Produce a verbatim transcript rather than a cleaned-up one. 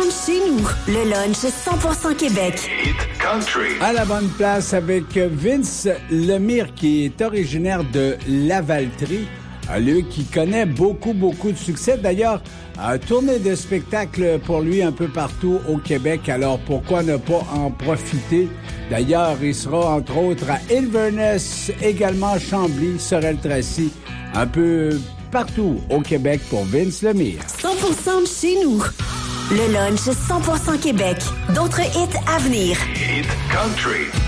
de chez nous. Le lunch cent pour cent Québec. Hit Country. À la bonne place avec Vince Lemire, qui est originaire de Lavaltrie. Lui qui connaît beaucoup, beaucoup de succès. D'ailleurs, euh, tournée de spectacles pour lui un peu partout au Québec. Alors, pourquoi ne pas en profiter? D'ailleurs, il sera entre autres à Inverness, également Chambly, Sorel-Tracy, un peu partout au Québec pour Vince Lemire. cent pour cent de chez nous. Le lunch cent pour cent Québec. D'autres hits à venir. Hit Country.